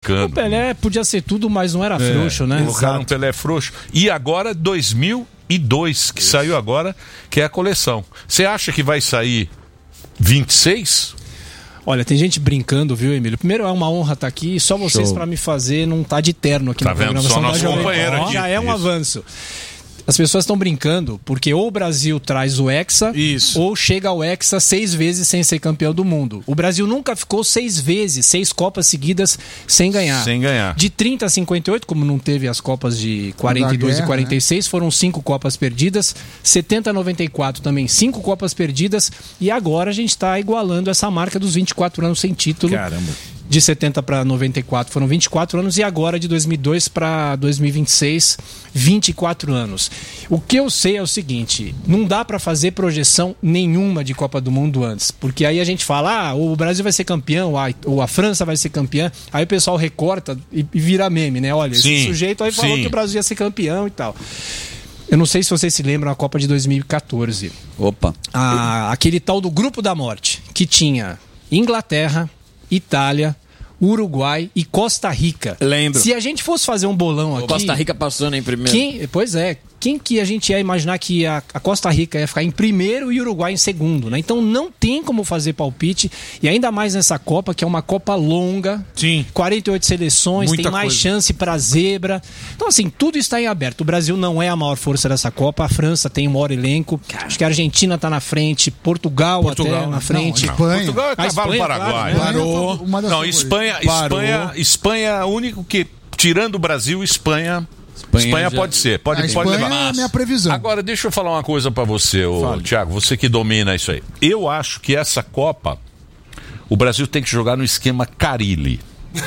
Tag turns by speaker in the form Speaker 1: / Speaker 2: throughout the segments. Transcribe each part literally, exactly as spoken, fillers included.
Speaker 1: brincando.
Speaker 2: O Pelé podia ser tudo, mas não era é, frouxo, né?
Speaker 1: Colocaram um Pelé frouxo. E agora, dois mil e dois, que Isso. saiu agora, que é a coleção. Você acha que vai sair vinte e seis?
Speaker 2: Olha, tem gente brincando, viu, Emílio? Primeiro, é uma honra estar aqui. Só vocês para me fazer não tá de terno aqui
Speaker 1: tá
Speaker 2: na
Speaker 1: vendo?
Speaker 2: programação.
Speaker 1: Só nosso companheiro aqui.
Speaker 2: Já é um Isso. avanço. As pessoas estão brincando porque ou o Brasil traz o Hexa
Speaker 3: Isso.
Speaker 2: ou chega ao Hexa seis vezes sem ser campeão do mundo. O Brasil nunca ficou seis vezes, seis Copas seguidas sem ganhar.
Speaker 1: Sem ganhar.
Speaker 2: De trinta a cinquenta e oito, como não teve as Copas de quarenta e dois guerra, e quarenta e seis, né? Foram cinco Copas perdidas. setenta a noventa e quatro também, cinco Copas perdidas. E agora a gente está igualando essa marca dos vinte e quatro anos sem título.
Speaker 3: Caramba.
Speaker 2: De setenta para noventa e quatro foram vinte e quatro anos e agora de dois mil e dois para dois mil e vinte e seis, vinte e quatro anos. O que eu sei é o seguinte, não dá para fazer projeção nenhuma de Copa do Mundo antes, porque aí a gente fala, ah, o Brasil vai ser campeão, ou a França vai ser campeã, aí o pessoal recorta e vira meme, né? Olha,
Speaker 1: sim,
Speaker 2: esse sujeito aí falou
Speaker 1: sim.
Speaker 2: que o Brasil ia ser campeão e tal. Eu não sei se vocês se lembram da Copa de dois mil e quatorze.
Speaker 4: Opa.
Speaker 2: A, aquele tal do Grupo da Morte, que tinha Inglaterra, Itália, Uruguai e Costa Rica.
Speaker 4: Lembro.
Speaker 2: Se a gente fosse fazer um bolão aqui...
Speaker 4: Costa Rica passando em primeiro.
Speaker 2: Quem, pois é. Quem que a gente ia imaginar que a, a Costa Rica ia ficar em primeiro e o Uruguai em segundo, né? Então não tem como fazer palpite. E ainda mais nessa Copa, que é uma Copa longa.
Speaker 3: Sim.
Speaker 2: quarenta e oito seleções,
Speaker 3: Muita
Speaker 2: tem mais
Speaker 3: coisa.
Speaker 2: chance para zebra. Então assim, tudo está em aberto. O Brasil não é a maior força dessa Copa. A França tem um maior elenco. Acho que a Argentina está na frente. Portugal,
Speaker 3: Portugal
Speaker 2: até na frente.
Speaker 5: Não, Espanha.
Speaker 1: Portugal é cavalo
Speaker 2: Espanha,
Speaker 1: paraguai.
Speaker 2: claro, né?
Speaker 3: Parou.
Speaker 5: Uma das
Speaker 1: Não,
Speaker 5: favoritas.
Speaker 1: Espanha,
Speaker 3: Parou.
Speaker 1: Espanha, Espanha é o único que, tirando o Brasil, Espanha... Espanha, Espanha
Speaker 4: já...
Speaker 1: pode ser, pode,
Speaker 5: A
Speaker 1: pode
Speaker 5: Espanha
Speaker 1: levar.
Speaker 5: é a minha previsão.
Speaker 1: Agora, deixa eu falar uma coisa pra você, ô, Thiago, você que domina isso aí. Eu acho que essa Copa, o Brasil tem que jogar no esquema Carille.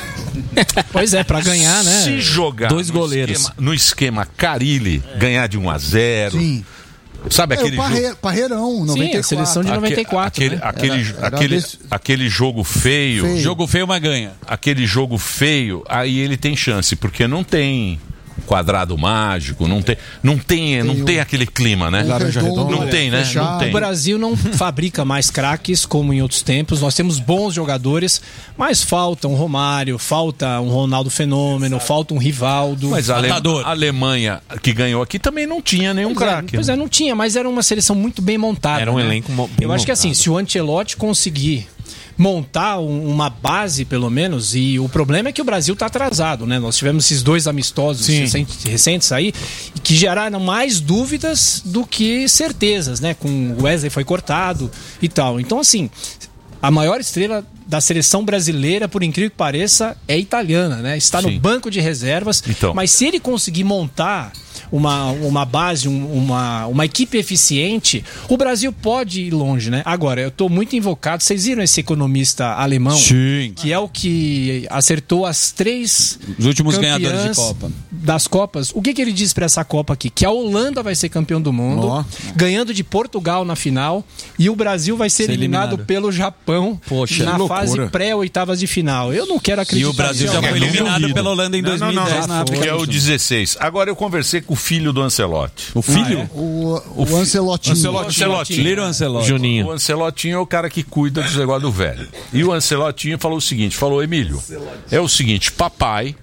Speaker 2: Pois é, pra ganhar, né?
Speaker 1: Se jogar
Speaker 4: Dois
Speaker 1: no
Speaker 4: goleiros.
Speaker 1: Esquema, no esquema Carille, ganhar de um a zero.
Speaker 5: Sim.
Speaker 1: Sabe
Speaker 5: É,
Speaker 1: aquele
Speaker 5: o Parre...
Speaker 1: jogo?
Speaker 5: Parreirão, noventa e quatro.
Speaker 2: Sim, a seleção de noventa e quatro.
Speaker 1: Aquele,
Speaker 2: né?
Speaker 1: aquele,
Speaker 5: Era- era
Speaker 1: aquele,
Speaker 5: desse-
Speaker 1: aquele jogo feio,
Speaker 5: Feio.
Speaker 4: Jogo feio, mas ganha.
Speaker 1: aquele jogo feio, aí ele tem chance, porque não tem quadrado mágico, não tem, não tem, não
Speaker 5: Tem
Speaker 1: tem
Speaker 5: o-
Speaker 1: aquele clima, né?
Speaker 5: Laranja
Speaker 1: Não
Speaker 5: redonda,
Speaker 1: tem, né?
Speaker 5: fechado.
Speaker 1: Não tem.
Speaker 2: O Brasil não fabrica mais craques como em outros tempos. Nós temos bons jogadores, mas falta um Romário, falta um Ronaldo Fenômeno, falta um Rivaldo.
Speaker 1: Mas a, Ale-
Speaker 4: Matador.
Speaker 1: a Alemanha que ganhou aqui também não tinha nenhum
Speaker 2: Pois é,
Speaker 1: craque.
Speaker 2: pois é, não tinha, mas era uma seleção muito bem montada.
Speaker 4: Era um
Speaker 2: né?
Speaker 4: elenco mo- bem
Speaker 2: Eu acho que assim,
Speaker 4: montado.
Speaker 2: se o Ancelotti conseguir montar um- uma base, pelo menos, e o problema é que o Brasil está atrasado, né? Nós tivemos esses dois amistosos recentes, recentes aí, que geraram mais dúvidas do que certezas, né? Com o Wesley foi cortado e tal. Então, assim, a maior estrela da seleção brasileira, por incrível que pareça, é italiana, né? Está no
Speaker 1: Sim.
Speaker 2: banco de reservas,
Speaker 1: Então.
Speaker 2: mas se ele conseguir montar uma, uma base, um- uma, uma equipe eficiente, o Brasil pode ir longe, né? Agora, eu estou muito invocado. Vocês viram esse economista alemão?
Speaker 4: Sim.
Speaker 2: Que é o que acertou as três
Speaker 4: Os últimos
Speaker 2: campeãs
Speaker 4: ganhadores de Copa.
Speaker 2: das Copas. O que, que ele diz para essa Copa aqui? Que a Holanda vai ser campeão do mundo,
Speaker 3: Ó.
Speaker 2: ganhando de Portugal na final, e o Brasil vai ser
Speaker 4: Ser
Speaker 2: eliminado,
Speaker 4: eliminado.
Speaker 2: pelo Japão
Speaker 4: Poxa,
Speaker 2: na
Speaker 4: que
Speaker 2: fase
Speaker 3: loucura.
Speaker 2: pré-oitavas de final. Eu não quero acreditar.
Speaker 4: E o Brasil
Speaker 2: nisso.
Speaker 4: já foi
Speaker 1: Não,
Speaker 4: eliminado
Speaker 1: duvido.
Speaker 4: pela Holanda em
Speaker 3: Não,
Speaker 4: dois
Speaker 3: não,
Speaker 4: mil e dez
Speaker 3: não,
Speaker 4: na África
Speaker 1: Que é
Speaker 4: do
Speaker 1: o
Speaker 4: Sul.
Speaker 1: dezesseis. Agora eu conversei com o filho do Ancelotti.
Speaker 4: O filho?
Speaker 2: Ah, é?
Speaker 5: O, o, Ancelotinho.
Speaker 1: Ancelotinho.
Speaker 4: Little Ancelotti.
Speaker 1: Juninho. O Ancelotinho é o cara que cuida dos negócios do velho. E o Ancelotinho falou o seguinte, falou, Emílio, é o seguinte, papai,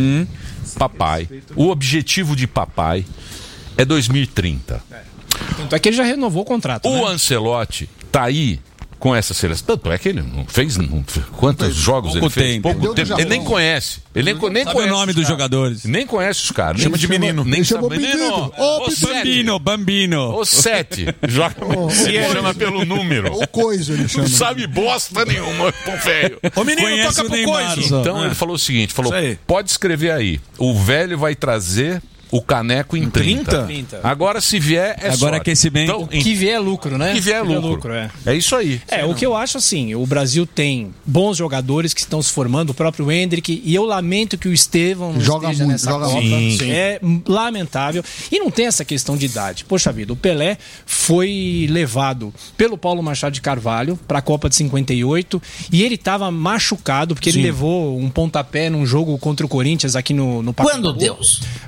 Speaker 1: papai, o objetivo de papai é dois mil e trinta.
Speaker 2: Tanto é que ele já renovou o contrato.
Speaker 1: O
Speaker 2: né?
Speaker 1: Ancelotti tá aí com essa seleção. Tanto é que ele não fez. Não, quantos jogos
Speaker 4: pouco
Speaker 1: ele fez?
Speaker 4: tempo.
Speaker 1: Pouco
Speaker 5: Deu do
Speaker 1: tempo.
Speaker 5: Japão.
Speaker 1: Ele nem conhece. Ele nem, nem
Speaker 4: Sabe
Speaker 1: conhece
Speaker 4: o nome
Speaker 1: os
Speaker 4: dos
Speaker 1: caras.
Speaker 4: jogadores?
Speaker 1: Nem conhece os caras.
Speaker 3: Chama
Speaker 1: Nem
Speaker 3: de menino.
Speaker 1: Nem
Speaker 5: Ele
Speaker 1: sabe.
Speaker 5: chamou
Speaker 1: Menino,
Speaker 5: pedido. Ô,
Speaker 1: ô, sete.
Speaker 4: Bambino, Bambino.
Speaker 1: Ô, sete. Joga. Ele chama pelo número.
Speaker 5: O coisa ele chama.
Speaker 1: Não sabe bosta nenhuma, pô, velho.
Speaker 3: Ô menino,
Speaker 4: Conhece
Speaker 3: toca
Speaker 4: o
Speaker 3: pro
Speaker 4: Neymar,
Speaker 3: coisa.
Speaker 4: só.
Speaker 1: Então
Speaker 4: Ah.
Speaker 1: ele falou o seguinte: falou,
Speaker 3: Isso aí.
Speaker 1: pode escrever aí. O velho vai trazer o caneco em trinta.
Speaker 2: trinta.
Speaker 1: Agora, se vier, é
Speaker 4: Agora
Speaker 1: sorte.
Speaker 4: aquecimento.
Speaker 1: Então,
Speaker 2: O que vier é lucro, né?
Speaker 1: que vier é
Speaker 2: O que
Speaker 1: lucro.
Speaker 2: é.
Speaker 1: É isso aí.
Speaker 2: É, o que eu acho assim, o Brasil tem bons jogadores que estão se formando, o próprio Hendrick, e eu lamento que o Estevão não
Speaker 5: Joga
Speaker 2: esteja
Speaker 5: muito,
Speaker 2: nessa
Speaker 5: joga
Speaker 2: Copa.
Speaker 1: muito. Sim.
Speaker 2: É lamentável. E não tem essa questão de idade. Poxa vida, o Pelé foi levado pelo Paulo Machado de Carvalho para a Copa de cinquenta e oito e ele estava machucado porque ele levou um pontapé num jogo contra o Corinthians aqui no, no Pacaembu.
Speaker 6: Quando Deus?
Speaker 2: Ó, pois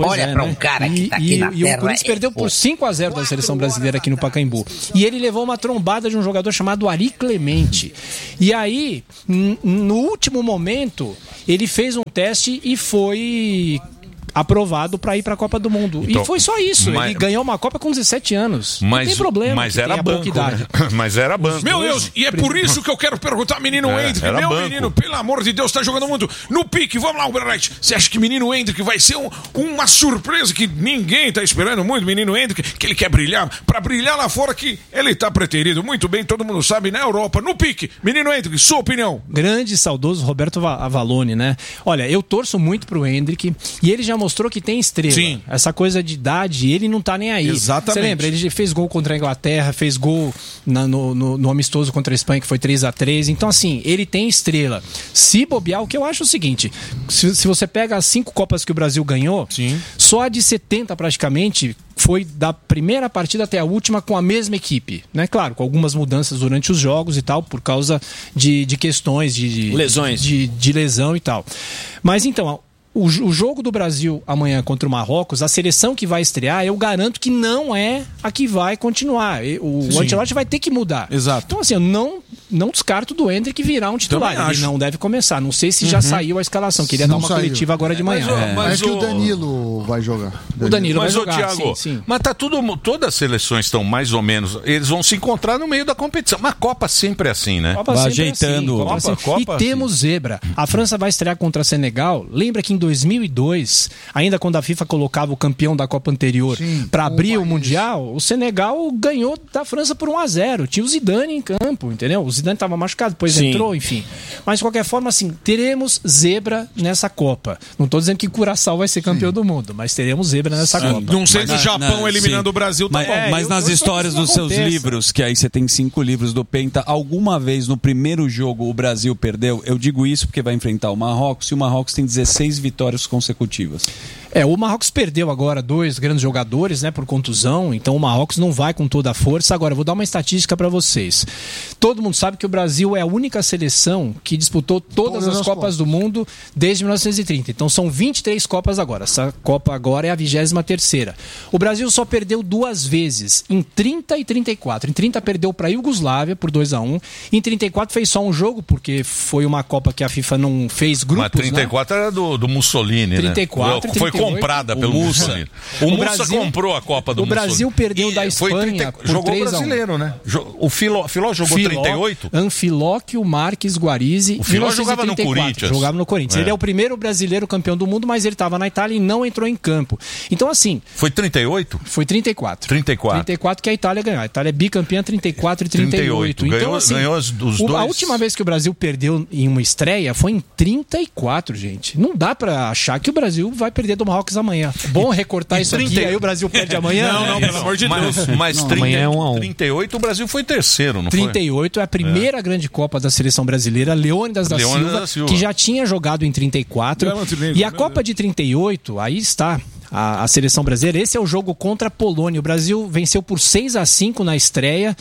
Speaker 2: Pois
Speaker 3: Olha
Speaker 2: é,
Speaker 3: pra
Speaker 2: né?
Speaker 3: um cara que
Speaker 2: e,
Speaker 3: tá aqui
Speaker 2: e,
Speaker 3: na
Speaker 2: e
Speaker 3: terra.
Speaker 2: o Corinthians
Speaker 3: é,
Speaker 2: perdeu por cinco a zero da seleção brasileira aqui no Pacaembu. E ele levou uma trombada de um jogador chamado Ari Clemente. E aí, n- no último momento, ele fez um teste e foi aprovado para ir para a Copa do Mundo.
Speaker 1: Então,
Speaker 2: e foi só isso.
Speaker 1: mas-
Speaker 2: Ele ganhou uma Copa com dezessete anos.
Speaker 1: Mas,
Speaker 2: não tem problema.
Speaker 1: mas
Speaker 2: que
Speaker 1: era
Speaker 2: tenha pouca
Speaker 1: banco,
Speaker 2: idade.
Speaker 1: né? Mas era banco.
Speaker 6: Meu Deus, e é por isso que eu quero perguntar, menino
Speaker 1: É,
Speaker 6: Hendrick.
Speaker 1: era
Speaker 6: Meu
Speaker 1: banco.
Speaker 6: menino, pelo amor de Deus, tá jogando muito no pique. Vamos lá, Uberlete. Você acha que menino Hendrick vai ser um- uma surpresa que ninguém tá esperando muito, menino Hendrick, que ele quer brilhar? Pra brilhar lá fora que ele tá preterido. Muito bem, todo mundo sabe, na Europa, no pique. Menino Hendrick, sua opinião.
Speaker 2: Grande e saudoso Roberto Va- Avalone, né? Olha, eu torço muito pro Hendrick e ele já mostrou que tem estrela.
Speaker 6: Sim.
Speaker 2: Essa coisa de idade, ele não tá nem aí.
Speaker 6: Exatamente.
Speaker 2: Você lembra? Ele fez gol contra a Inglaterra, fez gol na- no, no- no amistoso contra a Espanha, que foi três a três. Então, assim, ele tem estrela. Se bobear, o que eu acho é o seguinte: se, se você pega as cinco Copas que o Brasil ganhou,
Speaker 6: Sim.
Speaker 2: só a de setenta praticamente foi da primeira partida até a última com a mesma equipe, né? Claro, com algumas mudanças durante os jogos e tal, por causa de, de questões de, de
Speaker 4: Lesões.
Speaker 2: de, de lesão e tal. Mas então, o, o jogo do Brasil amanhã contra o Marrocos, a seleção que vai estrear, eu garanto que não é a que vai continuar. E O, o Ancelotti vai ter que mudar.
Speaker 6: Exato.
Speaker 2: Então, assim, eu não, não descarto do Hendrick virar um titular.
Speaker 6: Também
Speaker 2: Ele
Speaker 6: acho.
Speaker 2: não deve começar. Não sei se já saiu a escalação. Queria
Speaker 5: Não
Speaker 2: dar uma
Speaker 5: saiu.
Speaker 2: coletiva agora de manhã.
Speaker 1: Mas, ó,
Speaker 2: É.
Speaker 1: mas
Speaker 5: Mas que
Speaker 1: o-
Speaker 5: o Danilo vai jogar.
Speaker 2: O Danilo vai
Speaker 1: Mas, ô,
Speaker 2: jogar,
Speaker 1: Thiago,
Speaker 2: sim, sim.
Speaker 1: mas tá tudo. Todas as seleções estão mais ou menos. Eles vão se encontrar no meio da competição. Mas a Copa sempre é assim, né?
Speaker 2: Copa
Speaker 4: Vai
Speaker 2: sempre
Speaker 4: ajeitando.
Speaker 2: Copa
Speaker 1: Copa,
Speaker 2: sempre-
Speaker 1: Copa,
Speaker 2: e temos zebra. A França vai estrear contra Senegal. Lembra que em dois mil e dois, ainda quando a FIFA colocava o campeão da Copa anterior
Speaker 5: Sim,
Speaker 2: para abrir
Speaker 5: um
Speaker 2: o
Speaker 5: país.
Speaker 2: Mundial, o Senegal ganhou da França por um a zero. Tinha o Zidane em campo, entendeu? O Zidane estava machucado, depois
Speaker 4: Sim.
Speaker 2: entrou, enfim. Mas de qualquer forma, assim, teremos zebra nessa Copa. Não estou dizendo que Curaçao vai ser campeão do mundo, mas teremos zebra nessa Copa.
Speaker 6: Não sei se o
Speaker 4: Mas-
Speaker 6: Japão
Speaker 4: não,
Speaker 6: eliminando
Speaker 4: sim.
Speaker 6: o Brasil, tá
Speaker 4: Mas,
Speaker 6: bom.
Speaker 2: É,
Speaker 4: mas
Speaker 2: eu-
Speaker 4: nas
Speaker 2: eu só
Speaker 4: histórias
Speaker 2: que isso
Speaker 4: dos seus
Speaker 2: aconteça.
Speaker 4: livros, que aí você tem cinco livros do Penta, alguma vez no primeiro jogo o Brasil perdeu? Eu digo isso porque vai enfrentar o Marrocos e o Marrocos tem dezesseis vitórias consecutivas.
Speaker 2: É, o Marrocos perdeu agora dois grandes jogadores, né, por contusão, então o Marrocos não vai com toda a força. Agora, eu vou dar uma estatística para vocês. Todo mundo sabe que o Brasil é a única seleção que disputou todas,
Speaker 5: Todas
Speaker 2: as,
Speaker 5: as
Speaker 2: Copas
Speaker 5: Copas.
Speaker 2: do Mundo desde mil novecentos e trinta. Então são vinte e três Copas agora. Essa Copa agora é a vigésima terceira. O Brasil só perdeu duas vezes, em trinta e trinta e quatro. Em trinta perdeu para a Iugoslávia por dois a um. Em trinta e quatro fez só um jogo, porque foi uma Copa que a FIFA não fez grupos,
Speaker 1: Mas trinta e quatro era do, do Mussolini,
Speaker 2: trinta e quatro,
Speaker 1: né? Foi
Speaker 2: trinta e oito.
Speaker 1: comprada pelo
Speaker 2: O
Speaker 1: Mussolini. O,
Speaker 2: O
Speaker 1: Mussa
Speaker 2: Brasil-
Speaker 1: comprou a Copa do
Speaker 2: o Brasil
Speaker 1: Mussolini.
Speaker 2: perdeu da
Speaker 1: foi
Speaker 2: Espanha por
Speaker 1: jogou
Speaker 2: três a um.
Speaker 1: brasileiro, né? Jo- O Filó, Filó jogou
Speaker 2: Filó,
Speaker 1: trinta e oito?
Speaker 2: Anfilóquio Marques Guarizi.
Speaker 1: O Filó
Speaker 2: mil novecentos e
Speaker 1: jogava no
Speaker 2: trinta e quatro.
Speaker 1: Corinthians.
Speaker 2: Jogava no Corinthians.
Speaker 1: É.
Speaker 2: Ele é o primeiro brasileiro campeão do mundo, mas ele estava na Itália e não entrou em campo. Então, assim,
Speaker 1: Foi trinta e oito?
Speaker 2: foi trinta e quatro.
Speaker 1: trinta e quatro.
Speaker 2: trinta e quatro que a Itália ganhou. A Itália é bicampeã trinta e quatro e trinta e oito.
Speaker 1: trinta e oito.
Speaker 2: Então,
Speaker 1: Ganhou-
Speaker 2: assim,
Speaker 1: ganhou os- os
Speaker 2: o- A
Speaker 1: dois.
Speaker 2: última vez que o Brasil perdeu em uma estreia foi em trinta e quatro, gente. Não dá pra achar que o Brasil vai perder do Marrocos amanhã. Bom recortar
Speaker 1: e
Speaker 2: isso aqui,
Speaker 1: trinta
Speaker 2: aí o Brasil perde amanhã.
Speaker 6: Não, não, pelo amor de
Speaker 1: Mas,
Speaker 6: Deus.
Speaker 1: mas trinta,
Speaker 7: amanhã é um a um.
Speaker 1: trinta e oito o Brasil foi terceiro, não
Speaker 2: trinta
Speaker 1: foi?
Speaker 2: e oito é a primeira grande Copa da seleção brasileira, Leônidas da,
Speaker 1: Leônidas
Speaker 2: Silva,
Speaker 1: da Silva.
Speaker 2: que já tinha jogado em trinta e quatro. E a Copa de trinta e oito, aí está a, a seleção brasileira. Esse é o jogo contra a Polônia. O Brasil venceu por seis a cinco na estreia.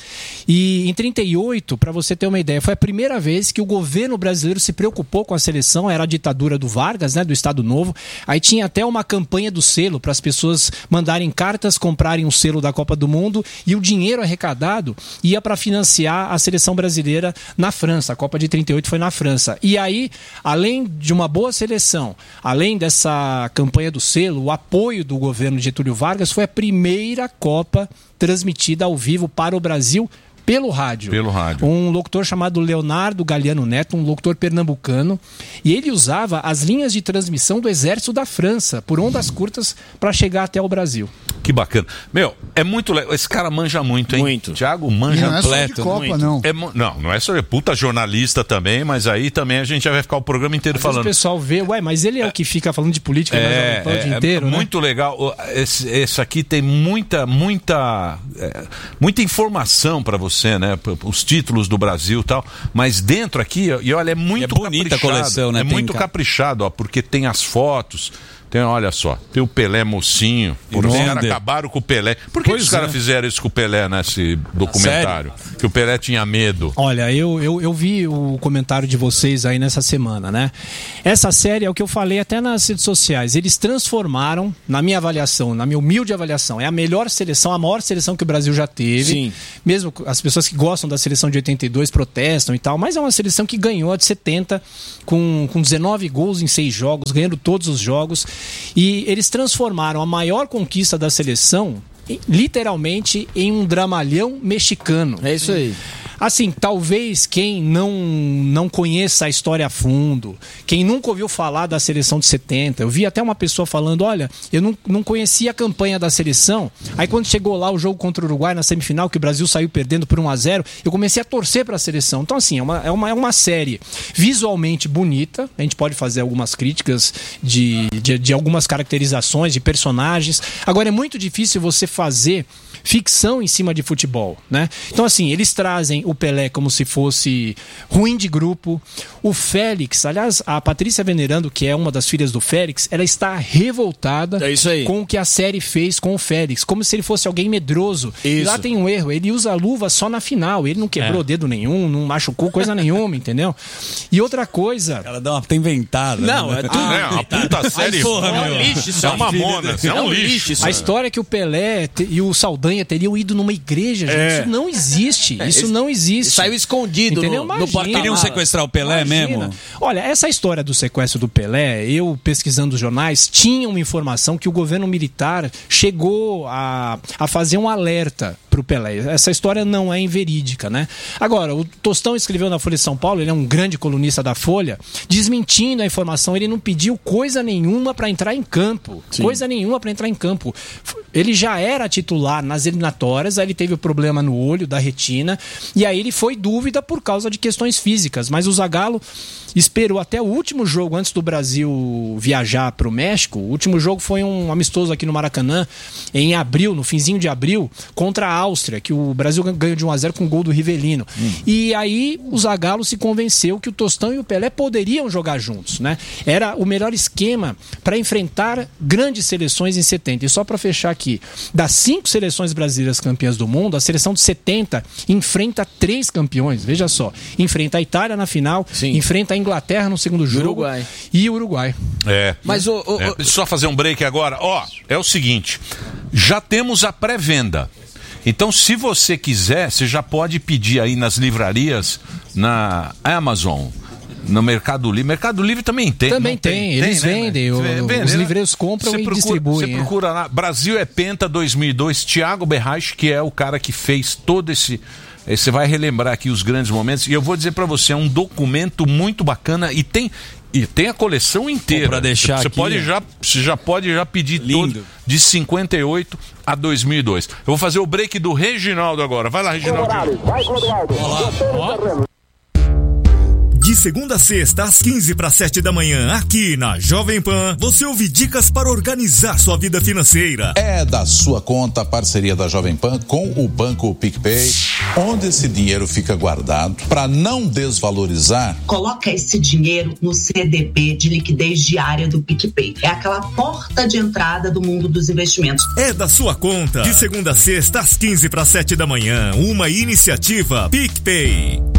Speaker 2: E em trinta e oito, para você ter uma ideia, foi a primeira vez que o governo brasileiro se preocupou com a seleção. Era a ditadura do Vargas, né, do Estado Novo. Aí tinha até uma campanha do selo para as pessoas mandarem cartas, comprarem um selo da Copa do Mundo, e o dinheiro arrecadado ia para financiar a seleção brasileira na França. A Copa de trinta e oito foi na França. E aí, além de uma boa seleção, além dessa campanha do selo, o apoio do governo de Getúlio Vargas, foi a primeira Copa transmitida ao vivo para o Brasil pelo rádio.
Speaker 1: Pelo rádio.
Speaker 2: Um locutor chamado Leonardo Galeano Neto, um locutor pernambucano, e ele usava as linhas de transmissão do Exército da França por ondas curtas para chegar até o Brasil.
Speaker 1: Que bacana. Meu, é muito legal. Esse cara manja muito, hein?
Speaker 4: Muito.
Speaker 1: Thiago
Speaker 5: E
Speaker 1: manja
Speaker 5: não é só de
Speaker 4: completo,
Speaker 5: Copa,
Speaker 4: muito.
Speaker 5: não.
Speaker 1: É mu- não, não é só é puta jornalista também, mas aí também a gente já vai ficar o programa inteiro
Speaker 2: Às vezes
Speaker 1: falando.
Speaker 2: o pessoal vê, ué, mas ele é o que fica falando de política
Speaker 1: É,
Speaker 2: o dia
Speaker 1: é,
Speaker 2: inteiro,
Speaker 1: é
Speaker 2: né?
Speaker 1: muito legal. O- Esse, esse aqui tem muita, muita, é, muita informação para você, né? P- Os títulos do Brasil e tal. Mas dentro aqui, e olha, é muito
Speaker 4: é bonita a
Speaker 1: caprichado,
Speaker 4: coleção, né,
Speaker 1: É muito
Speaker 4: Penca?
Speaker 1: caprichado, ó, porque tem as fotos. Tem, olha só, tem o Pelé mocinho. Os caras acabaram com o Pelé. Por que
Speaker 4: Pois
Speaker 1: os caras
Speaker 4: é.
Speaker 1: fizeram isso com o Pelé nesse documentário?
Speaker 4: Sério?
Speaker 1: Que o Pelé tinha medo.
Speaker 2: Olha, eu, eu, eu vi o comentário de vocês aí nessa semana, né? Essa série é o que eu falei até nas redes sociais. Eles transformaram, na minha avaliação, na minha humilde avaliação, é a melhor seleção, a maior seleção que o Brasil já teve.
Speaker 4: Sim.
Speaker 2: Mesmo as pessoas que gostam da seleção de oitenta e dois protestam e tal, mas é uma seleção que ganhou a de setenta com, com dezenove gols em seis jogos, ganhando todos os jogos. E eles transformaram a maior conquista da seleção literalmente em um dramalhão mexicano.
Speaker 3: É isso aí.
Speaker 2: Assim, talvez quem não, não conheça a história a fundo, quem nunca ouviu falar da seleção de setenta, eu vi até uma pessoa falando, olha, eu não, não conhecia a campanha da seleção, aí quando chegou lá o jogo contra o Uruguai na semifinal, que o Brasil saiu perdendo por um a zero, eu comecei a torcer para a seleção. Então assim, é uma, é, uma, é uma série visualmente bonita, a gente pode fazer algumas críticas de, de, de algumas caracterizações, de personagens, agora é muito difícil você fazer ficção em cima de futebol, né? Então assim, eles trazem o Pelé como se fosse ruim de grupo, o Félix, aliás, a Patrícia Venerando, que é uma das filhas do Félix, ela está revoltada
Speaker 3: É isso aí.
Speaker 2: com o que a série fez com o Félix, como se ele fosse alguém medroso. E
Speaker 3: Isso.
Speaker 2: lá tem um erro, ele usa a luva só na final, ele não quebrou
Speaker 4: É.
Speaker 2: dedo nenhum, não machucou coisa nenhuma, entendeu? E outra coisa...
Speaker 4: Ela dá uma tem inventada.
Speaker 3: Não,
Speaker 4: né?
Speaker 3: é tudo.
Speaker 1: É, uma puta série.
Speaker 4: porra,
Speaker 1: é
Speaker 4: meu.
Speaker 1: um lixo, isso é uma mona, isso é um lixo.
Speaker 3: isso
Speaker 2: A história é que o Pelé te- e o Saldanha teriam ido numa igreja, gente,
Speaker 3: É.
Speaker 2: isso não existe, isso não existe.
Speaker 3: Saiu escondido
Speaker 2: Entendeu?
Speaker 3: no, no
Speaker 2: Imagina.
Speaker 3: porta-malas.
Speaker 4: Queriam sequestrar o Pelé
Speaker 2: Imagina.
Speaker 4: mesmo?
Speaker 2: Olha, essa história do sequestro do Pelé, eu pesquisando os jornais, tinha uma informação que o governo militar chegou a, a fazer um alerta pro Pelé. Essa história não é inverídica, né? Agora, o Tostão escreveu na Folha de São Paulo, ele é um grande colunista da Folha, desmentindo a informação, ele não pediu coisa nenhuma para entrar em campo. Coisa nenhuma para entrar em campo. Ele já era titular nas eliminatórias, aí ele teve o problema no olho, da retina, e aí ele foi dúvida por causa de questões físicas, mas o Zagallo esperou até o último jogo antes do Brasil viajar para o México. O último jogo foi um amistoso aqui no Maracanã, em abril, no finzinho de abril, contra a Áustria, que o Brasil ganhou de um a zero com o gol do Rivelino. Hum. E aí o Zagallo se convenceu que o Tostão e o Pelé poderiam jogar juntos, né? Era o melhor esquema para enfrentar grandes seleções em setenta. E só para fechar aqui, das cinco seleções brasileiras campeãs do mundo, a seleção de setenta enfrenta três campeões, veja só. Enfrenta a Itália na final,
Speaker 3: Sim.
Speaker 2: enfrenta a Inglaterra no segundo jogo
Speaker 3: Uruguai.
Speaker 2: e o Uruguai.
Speaker 1: É.
Speaker 3: Mas o, o,
Speaker 1: É,
Speaker 3: o-
Speaker 1: deixa eu só fazer um break agora. Ó, é o seguinte, já temos a pré-venda. Então, se você quiser, você já pode pedir aí nas livrarias, na Amazon, no Mercado Livre. Mercado Livre também tem.
Speaker 2: Também
Speaker 1: não
Speaker 2: tem, eles
Speaker 1: né,
Speaker 2: vendem, o-
Speaker 1: Vende,
Speaker 2: os
Speaker 1: né?
Speaker 2: livreiros compram
Speaker 1: Você
Speaker 2: e
Speaker 1: procura-
Speaker 2: distribuem,
Speaker 1: Você
Speaker 2: é.
Speaker 1: procura lá, Brasil é Penta dois mil e dois, Thiago Berraich, que é o cara que fez todo esse... eh, Você vai relembrar aqui os grandes momentos. E eu vou dizer pra você, é um documento muito bacana e tem... E tem a coleção inteira.
Speaker 4: Pô, pra deixar
Speaker 1: você
Speaker 4: aqui,
Speaker 1: pode
Speaker 4: ó.
Speaker 1: já, você já pode já pedir
Speaker 4: Lindo.
Speaker 1: todo de cinquenta e oito a dois mil e dois. Eu vou fazer o break do Reginaldo agora. Vai lá, Reginaldo.
Speaker 7: De segunda a sexta, às quinze para sete da manhã, aqui na Jovem Pan, você ouve dicas para organizar sua vida financeira.
Speaker 8: É da sua conta a parceria da Jovem Pan com o Banco PicPay, onde esse dinheiro fica guardado para não desvalorizar.
Speaker 9: Coloca esse dinheiro no C D B de liquidez diária do PicPay. É aquela porta de entrada do mundo dos investimentos.
Speaker 7: É da sua conta. De segunda a sexta, às quinze para sete da manhã, uma iniciativa PicPay.